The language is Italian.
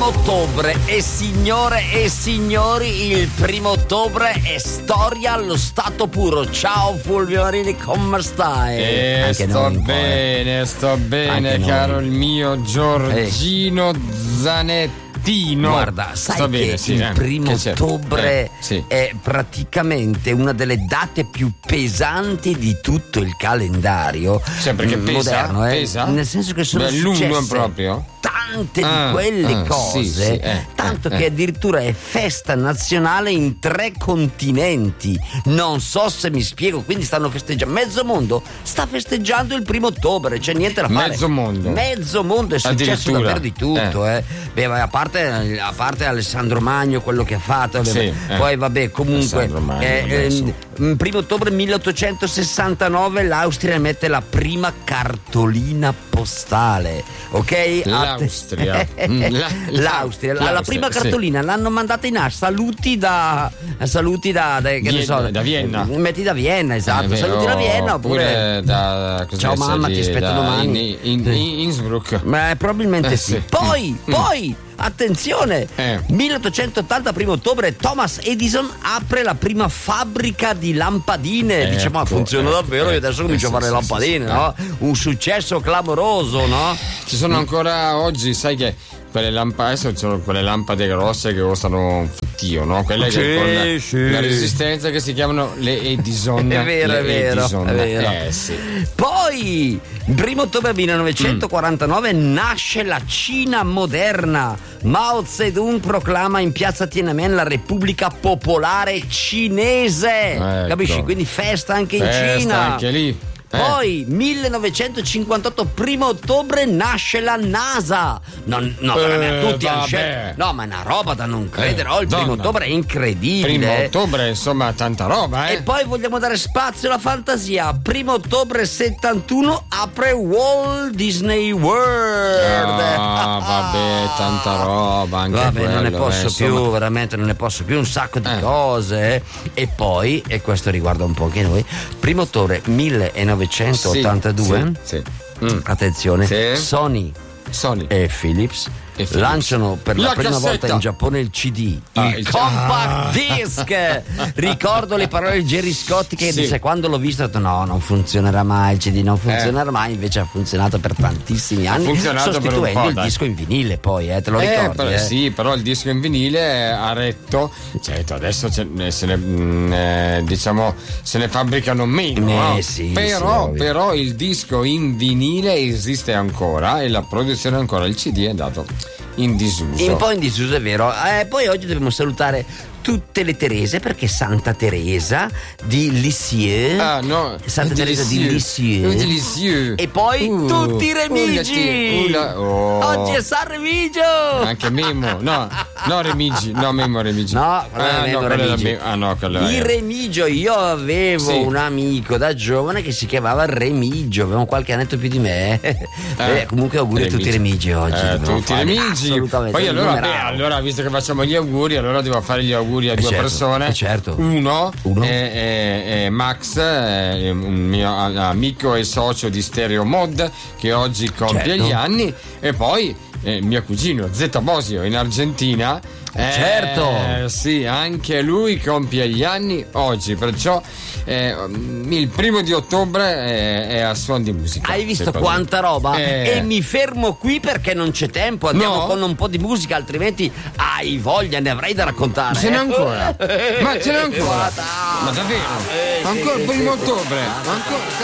1 ottobre e signore e signori, il 1 ottobre è storia allo stato puro. Ciao Fulvio Marini, come stai? Sto bene, caro il mio Giorgino Zanetti. Guarda, sai che il 1 ottobre è praticamente una delle date più pesanti di tutto il calendario perché moderno, pesa? Nel senso che sono successe proprio tante di quelle cose, tanto che addirittura è festa nazionale in 3 continenti. Non so se mi spiego, quindi stanno festeggiando, mezzo mondo sta festeggiando il 1 ottobre, c'è niente da fare. Mezzo mondo è successo davvero di tutto, Beh, a parte Alessandro Magno, quello che ha fatto, poi vabbè, comunque 1 ottobre 1869 l'Austria emette la prima cartolina postale, ok? L'Austria. L'Austria. La prima cartolina l'hanno mandata in saluti da Vienna. Metti da Vienna, esatto. Saluti da Vienna oppure da ciao mamma, ti aspetto domani. Innsbruck. Probabilmente sì. Poi attenzione, 1880, 1 ottobre, Thomas Edison apre la prima fabbrica di lampadine. Dice, ma funziona davvero? Io adesso comincio a fare lampadine, no? Un successo clamoroso, no? Ci sono ancora oggi, sai che quelle lampade, adesso ci sono quelle lampade grosse che costano un fottio, no? Quelle che con la resistenza che si chiamano le Edison. È vero. Poi, 1 ottobre 1949 nasce la Cina moderna. Mao Zedong proclama in piazza Tiananmen la Repubblica Popolare Cinese. Capisci? Quindi festa anche in Cina. Anche lì. Poi 1958, 1 ottobre, nasce la NASA. Veramente tutti hanno scelto. No, ma è una roba da non credere. Il 1 ottobre è incredibile. 1 ottobre, insomma, tanta roba, E poi vogliamo dare spazio alla fantasia. 1 ottobre 71 apre Walt Disney World. Tanta roba anche quello, non ne posso più, veramente non ne posso più, un sacco di cose. E poi, e questo riguarda un po' anche noi, 1 ottobre 1982, attenzione, Sony e Philips lanciano per la prima volta in Giappone il CD, il compact disc. Ricordo le parole di Gerry Scotti che dice, quando l'ho visto ho detto no, non funzionerà mai il CD, non funzionerà mai. Invece ha funzionato per tantissimi anni, sostituendo il disco in vinile. Poi te lo ricordi? Sì, però il disco in vinile ha retto. Certo, adesso se ne fabbricano meno, però il disco in vinile esiste ancora e la produzione ancora. Il CD è andato in disuso. Un po' in disuso, è vero. Poi oggi dobbiamo salutare tutte le Terese, perché Santa Teresa di Lisieux, Santa Teresa di Lisieux, e poi tutti i Remigi. Oggi è San Remigio. Anche Memo, Memo Remigi. Il Remigio, io avevo un amico da giovane che si chiamava Remigio, aveva qualche annetto più di me. Comunque auguri a tutti i Remigi oggi. Tutti i Remigi. Poi allora, visto che facciamo gli auguri, allora devo fare gli auguri a due persone. Uno è Max, un mio amico e socio di Stereo Mod, che oggi compie gli anni, e poi mio cugino Z Bosio in Argentina. Sì, anche lui compie gli anni oggi, perciò il 1 di ottobre è a suon di musica. Hai visto quanta roba? E mi fermo qui perché non c'è tempo. Andiamo con un po' di musica, altrimenti hai voglia, ne avrei da raccontare. Ce n'è ancora? Ma ce n'è ancora? Ma davvero? Ancora il 1 ottobre? Ancora?